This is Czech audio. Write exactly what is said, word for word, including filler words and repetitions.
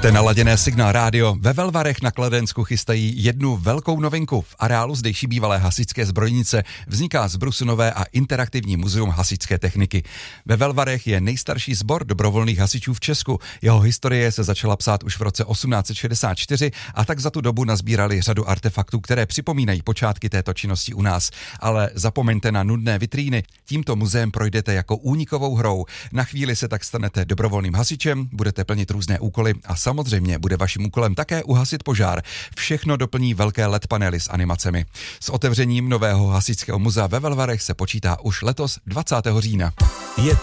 Máte naladěné Signál rádio. Ve Velvarech na Kladensku chystají jednu velkou novinku. V areálu zdejší bývalé hasičské zbrojnice vzniká zbrusunové a interaktivní muzeum hasičské techniky. Ve Velvarech je nejstarší sbor dobrovolných hasičů v Česku. Jeho historie se začala psát už v roce osmnáct set šedesát čtyři a tak za tu dobu nazbírali řadu artefaktů, které připomínají počátky této činnosti u nás. Ale zapomeňte na nudné vitríny. Tímto muzeem projdete jako únikovou hrou. Na chvíli se tak stanete dobrovolným hasičem, budete plnit různé úkoly a samozřejmě bude vaším úkolem také uhasit požár. Všechno doplní velké el é dé panely s animacemi. S otevřením nového hasičského muzea ve Velvarech se počítá už letos dvacátého října. Je